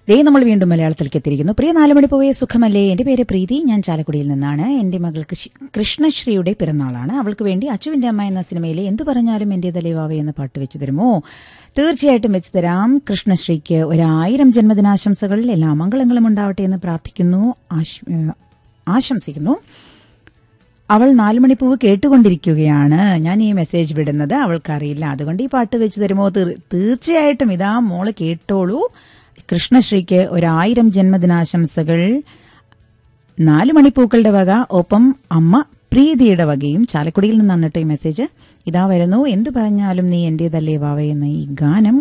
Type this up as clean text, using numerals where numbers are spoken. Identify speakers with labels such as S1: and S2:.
S1: ദേ നമ്മൾ വീണ്ടും മലയാളത്തിലേക്ക് എത്തിയിരിക്കുന്നു. പ്രിയ 4 മണി പോയ സുഖമല്ലേ. എന്റെ പേര് പ്രീതി, ഞാൻ ചാലക്കുടിയിൽ നിന്നാണ്. എന്റെ മകൾക്ക് കൃഷ്ണശ്രീയുടെ പിറന്നാളാണ്. അവൾക്ക് വേണ്ടി അച്ചുവിന്റെ അമ്മ എന്ന സിനിമയിലെ എന്തു പറഞ്ഞാലും എന്റെ തലേവാവേ എന്ന പാട്ട് വെച്ചു തരുമോ? തീർച്ചയായിട്ടും വെച്ചു തരാം. കൃഷ്ണശ്രീക്ക് 1000 ജന്മദിനാശംസകൾ, എല്ലാ മംഗളങ്ങളും ഉണ്ടാവട്ടെ എന്ന് പ്രാർത്ഥിക്കുന്നു, ആശംസിക്കുന്നു. അവൾ 4 മണിപ്പൂവ് കേട്ടുകൊണ്ടിരിക്കുകയാണ്. ഞാൻ ഈ മെസ്സേജ് വിടുന്നത് അവൾക്കറിയില്ല, അതുകൊണ്ട് ഈ പാട്ട് വെച്ചു തരുമോ? തീർച്ചയായിട്ടും ഇതാ മോള് കേട്ടോളൂ. കൃഷ്ണശ്രീക്ക് 1000 ജന്മദിനാശംസകൾ 4 മണിപ്പൂക്കളുടെ വക, ഒപ്പം അമ്മ പ്രീതിയുടെ വകയും. ചാലക്കുടിയിൽ നിന്നാണ് കേട്ടോ ഈ മെസ്സേജ്. ഇതാ വരുന്നു, എന്തു പറഞ്ഞാലും നീ എന്റേതല്ലേ വാവേ എന്ന ഈ ഗാനം.